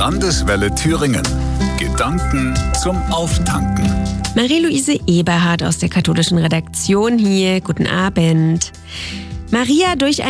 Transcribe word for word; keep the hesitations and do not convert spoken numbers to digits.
Landeswelle Thüringen. Gedanken zum Auftanken. Marie-Louise Eberhardt aus der katholischen Redaktion hier. Guten Abend. Maria, durch